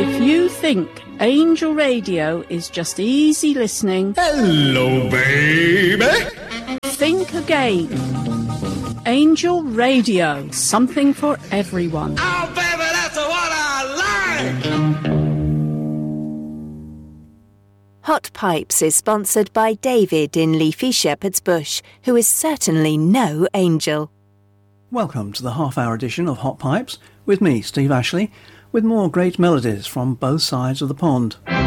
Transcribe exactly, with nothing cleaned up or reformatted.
If you think Angel Radio is just easy listening... Hello, baby! Think again. Angel Radio, something for everyone. Oh, baby, that's what I like! Hot Pipes is sponsored by David in Leafy Shepherd's Bush, who is certainly no angel. Welcome to the half-hour edition of Hot Pipes, with me, Steve Ashley, with more great melodies from both sides of the pond.